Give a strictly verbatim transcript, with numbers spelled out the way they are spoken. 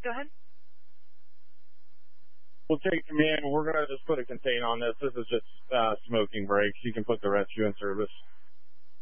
Go ahead. We'll take command. We're going to just put a contain on this. This is just uh, smoking brakes. You can put the rescue in service.